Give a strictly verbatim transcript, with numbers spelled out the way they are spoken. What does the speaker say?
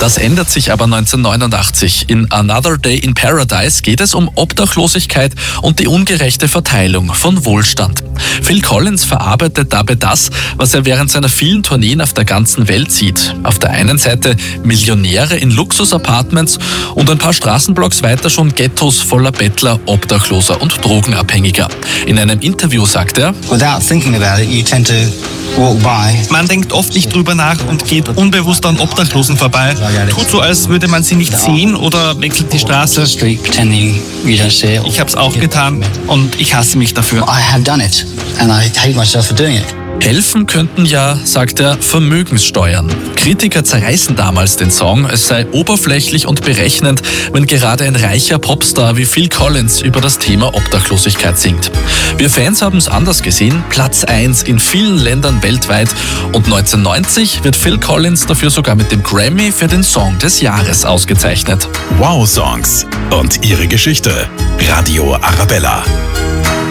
Das ändert sich aber neunzehnhundertneunundachtzig. In Another Day in Paradise geht es um Obdachlosigkeit und die ungerechte Verteilung von Wohlstand. Phil Collins verarbeitet dabei das, was er während seiner vielen Tourneen auf der ganzen Welt sieht. Auf der einen Seite Millionäre in Luxus-Apartments und ein paar Straßenblocks weiter schon Ghettos voller Bettler, Obdachloser und Drogenabhängiger. In einem Interview sagt er: Without thinking about it, you tend to walk by. Man denkt oft nicht drüber nach und geht unbewusst an Obdachlosen vorbei. Tut so, als würde man sie nicht sehen oder wechselt die Straße. Ich hab's auch getan und ich hasse mich dafür. I have done it and I hate myself for doing it. Helfen könnten ja, sagt er, Vermögenssteuern. Kritiker zerreißen damals den Song, es sei oberflächlich und berechnend, wenn gerade ein reicher Popstar wie Phil Collins über das Thema Obdachlosigkeit singt. Wir Fans haben es anders gesehen, Platz eins in vielen Ländern weltweit, und neunzehnhundertneunzig wird Phil Collins dafür sogar mit dem Grammy für den Song des Jahres ausgezeichnet. Wow Songs und ihre Geschichte. Radio Arabella.